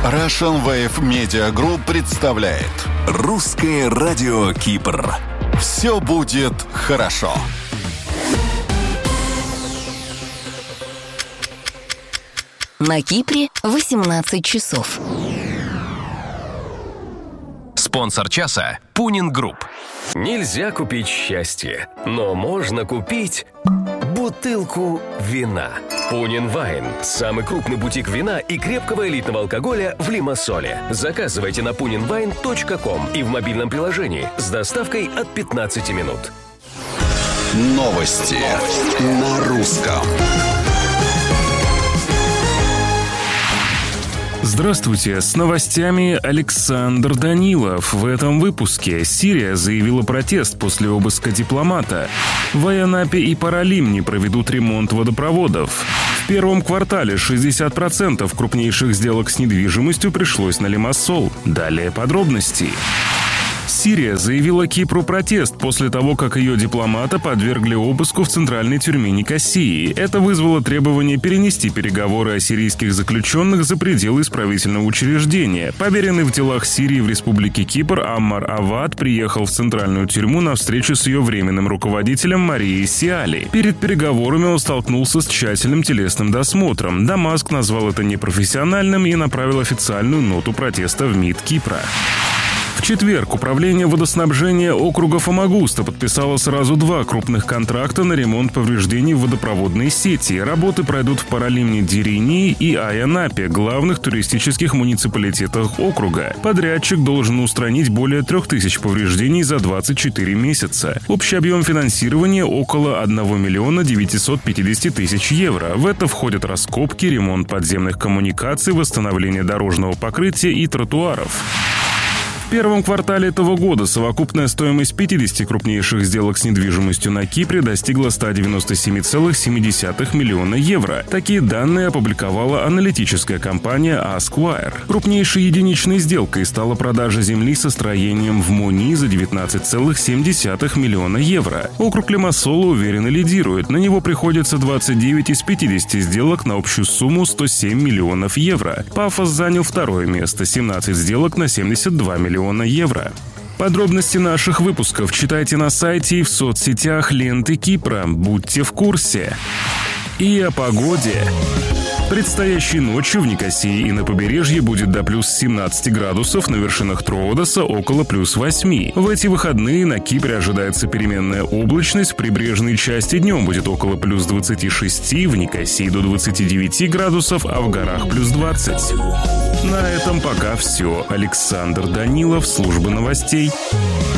Russian Wave Media Group представляет Русское радио Кипр. «Все будет хорошо». На Кипре 18 часов. Спонсор часа – Пунин Групп. Нельзя купить счастье, но можно купить бутылку вина. Пунин Вайн – самый крупный бутик вина и крепкого элитного алкоголя в Лимассоле. Заказывайте на puninwine.com и в мобильном приложении с доставкой от 15 минут. Новости на русском. Здравствуйте, с новостями Александр Данилов. В этом выпуске Сирия заявила протест после обыска дипломата. В Айанапе и Паралимне проведут ремонт водопроводов. В первом квартале 60% крупнейших сделок с недвижимостью пришлось на Лимассол. Далее подробности. Сирия заявила Кипру протест после того, как ее дипломата подвергли обыску в центральной тюрьме Никосии. Это вызвало требование перенести переговоры о сирийских заключенных за пределы исправительного учреждения. Поверенный в делах Сирии в Республике Кипр Аммар Авад приехал в центральную тюрьму на встречу с ее временным руководителем Марией Сиали. Перед переговорами он столкнулся с тщательным телесным досмотром. Дамаск назвал это непрофессиональным и направил официальную ноту протеста в МИД Кипра. В четверг Управление водоснабжения округа Фомагуста подписало сразу 2 крупных контракта на ремонт повреждений в водопроводной сети. Работы пройдут в Паралимне Дирини и Айанапе, главных туристических муниципалитетах округа. Подрядчик должен устранить более 3000 повреждений за 24 месяца. Общий объем финансирования около 1 миллиона 950 тысяч евро. В это входят раскопки, ремонт подземных коммуникаций, восстановление дорожного покрытия и тротуаров. В первом квартале этого года совокупная стоимость 50 крупнейших сделок с недвижимостью на Кипре достигла 197,7 миллиона евро. Такие данные опубликовала аналитическая компания Asquire. Крупнейшей единичной сделкой стала продажа земли со строением в Мони за 19,7 миллиона евро. Округ Лимассола уверенно лидирует. На него приходится 29 из 50 сделок на общую сумму 107 миллионов евро. Пафос занял второе место – 17 сделок на 72 миллиона евро. Подробности наших выпусков читайте на сайте и в соцсетях ленты Кипра. Будьте в курсе. И о погоде. Предстоящей ночью в Никосии и на побережье будет до плюс 17 градусов, на вершинах Троодоса около плюс 8. В эти выходные на Кипре ожидается переменная облачность, в прибрежной части днем будет около плюс 26, в Никосии до 29 градусов, а в горах плюс 20. На этом пока все. Александр Данилов, служба новостей.